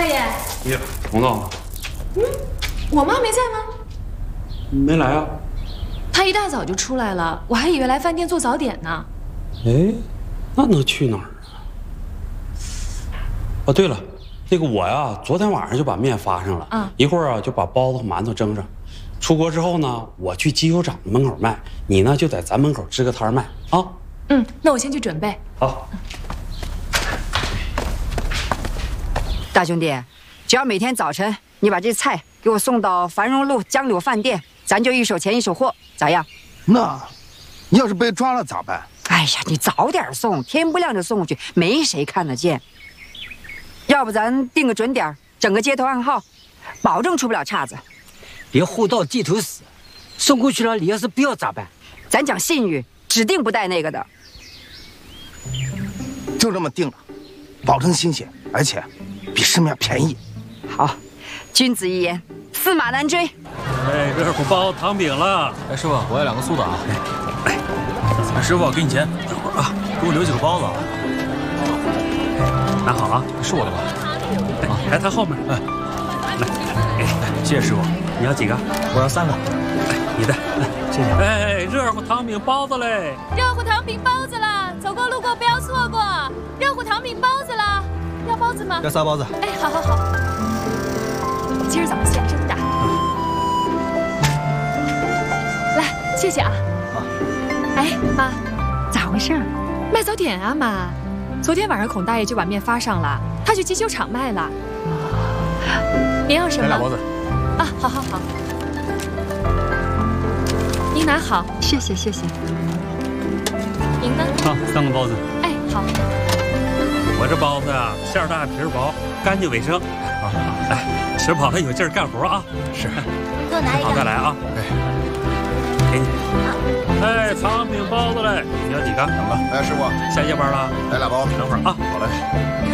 大爷。 呀，红豆。 我妈没在吗？ 没来啊。 她一大早就出来了，我还以为来饭店做早点呢。 哎，那能去哪儿啊？哦，对了，那个我呀，昨天晚上就把面发上了，一会儿啊就把包子和馒头蒸上。出国之后呢，我去机油厂的门口卖，你呢就在咱门口支个摊卖啊。 那我先去准备。 好。 大兄弟，只要每天早晨你把这菜给我送到繁荣路江柳饭店，咱就一手钱一手货，咋样？ 那，你要是被抓了咋办？ 哎呀，你早点送，天不亮就送过去，没谁看得见。要不咱定个准点，整个街头暗号，保证出不了岔子。 别护到地头死，送过去了，你要是不要咋办？ 咱讲信誉，指定不带那个的。 就这么定了，保证新鲜，而且比市面便宜。 好，君子一言，驷马难追。 哎，热乎包糖饼了。 哎，师傅，我要2个苏打。哎，师傅，给你钱。等会儿啊，给我留几个包子。 拿好啊， 是我的吧？ 来，他后面。来， 谢谢师傅。 你要几个？ 我要3个。 你的，谢谢。哎，热乎糖饼包子嘞！ 热乎糖饼包子了，走过路过不要错过。热乎糖饼包子了，要包子吗？ 要仨包子。 哎，好。今儿咱们现蒸的。来，谢谢啊。 好。 哎，妈， 咋回事？ 卖早点啊，妈。昨天晚上孔大爷就把面发上了，他去机修厂卖了。您要什么？ 来2包子。 啊，好。您拿好， 谢谢。 您呢？ 好，3个包子。 哎，好。 我这包子啊，馅儿大皮儿薄，干净卫生。好，来，吃饱了有劲儿干活啊。 是。 给我拿一个。 好，再来啊。 哎， 给你。哎，糖饼包子嘞，你要几个？ 2个。哎，师傅， 下夜班了？ 来2包。 等会儿啊。 好嘞。